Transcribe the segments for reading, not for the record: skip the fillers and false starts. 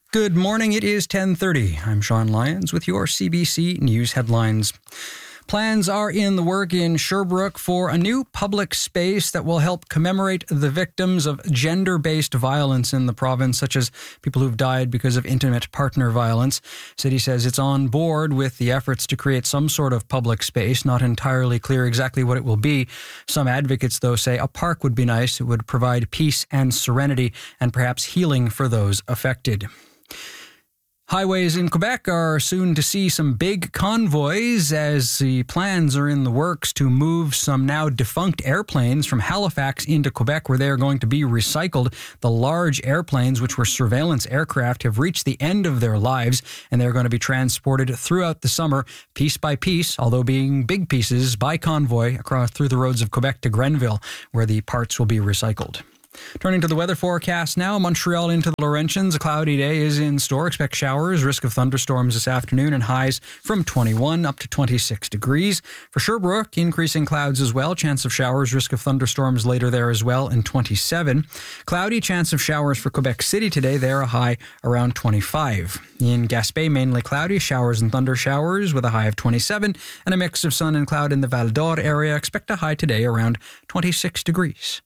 Good morning. It is 10:30. I'm Sean Lyons with your CBC News headlines. Plans are in the work in Sherbrooke for a new public space that will help commemorate the victims of gender-based violence in the province, such as people who've died because of intimate partner violence. City says it's on board with the efforts to create some sort of public space. Not entirely clear exactly what it will be. Some advocates, though, say a park would be nice. It would provide peace and serenity and perhaps healing for those affected. Highways in Quebec are soon to see some big convoys as the plans are in the works to move some now defunct airplanes from Halifax into Quebec, where they are going to be recycled. The large airplanes, which were surveillance aircraft, have reached the end of their lives, and they're going to be transported throughout the summer, piece by piece, although being big pieces, by convoy across through the roads of Quebec to Grenville, where the parts will be recycled. Turning to the weather forecast now, Montreal into the Laurentians. A cloudy day is in store. Expect showers, risk of thunderstorms this afternoon, and highs from 21 up to 26 degrees. For Sherbrooke, increasing clouds as well. Chance of showers, risk of thunderstorms later there as well, and 27. Cloudy, chance of showers for Quebec City today. There a high around 25. In Gaspé, mainly cloudy, showers and thunder showers with a high of 27, and a mix of sun and cloud in the Val d'Or area. Expect a high today around 26 degrees.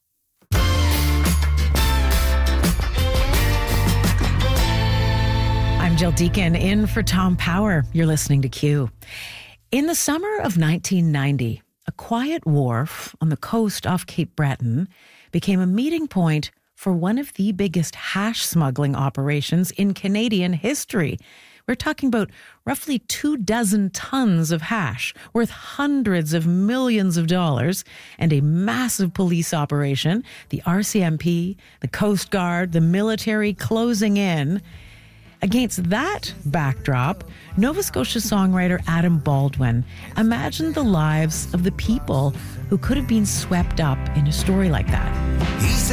I'm Jill Deacon in for Tom Power. You're listening to Q. In the summer of 1990, a quiet wharf on the coast off Cape Breton became a meeting point for one of the biggest hash smuggling operations in Canadian history. We're talking about roughly 24 tons of hash worth hundreds of millions of dollars and a massive police operation, the RCMP, the Coast Guard, the military closing in. Against that backdrop, Nova Scotia songwriter Adam Baldwin imagined the lives of the people who could have been swept up in a story like that.